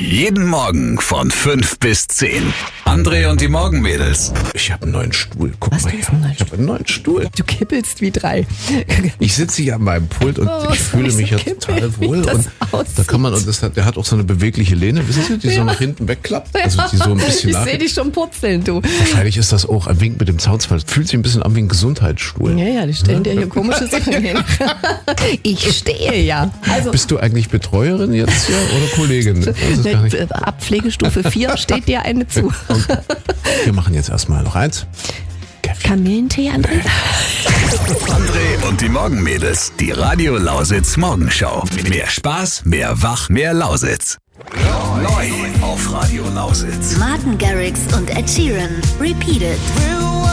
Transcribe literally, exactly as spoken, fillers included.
Jeden Morgen von fünf bis zehn. André und die Morgenmädels. Ich habe einen neuen Stuhl. Guck Was, mal du her. hast einen neuen Ich habe einen neuen Stuhl. Du kippelst wie drei. Ich sitze hier an meinem Pult und Oh, ich fühle so mich ja kippelig, total wie wohl. das Und aussieht. da kann man, und das hat, der hat auch so eine bewegliche Lehne, wissen Sie, die so nach hinten wegklappt. Also die so ein bisschen Ich nach. sehe dich schon purzeln, du. Wahrscheinlich ist das auch ein Wink mit dem Zaunfall. Fühlt sich ein bisschen an wie ein Gesundheitsstuhl. Ja, ja, die stellen dir hier komische Sachen hin. Ich stehe ja. Also Bist du eigentlich Betreuerin jetzt hier oder Kollegin? Ich weiß es gar nicht. ab Pflegestufe vier steht dir eine zu. Okay. Wir machen jetzt erstmal noch eins. Kaffee. Kamillentee, André? André und die Morgenmädels. Die Radio Lausitz Morgenschau. Mehr Spaß, mehr Wach, mehr Lausitz. Neu auf Radio Lausitz. Martin Garrix und Ed Sheeran. Repeated.